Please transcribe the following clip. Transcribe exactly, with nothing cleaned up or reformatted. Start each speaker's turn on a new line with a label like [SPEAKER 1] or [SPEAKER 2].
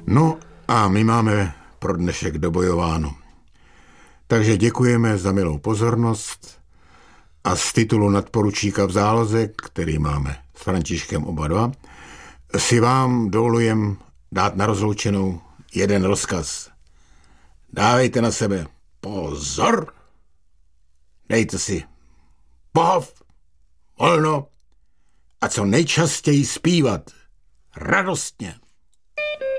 [SPEAKER 1] No a my máme pro dnešek dobojováno. Takže děkujeme za milou pozornost a z titulu nadporučíka v záloze, který máme s Františkem oba dva, si vám dovolujem dát na rozloučenou jeden rozkaz. Dávejte na sebe pozor, dejte si pohov, volno a co nejčastěji zpívat radostně.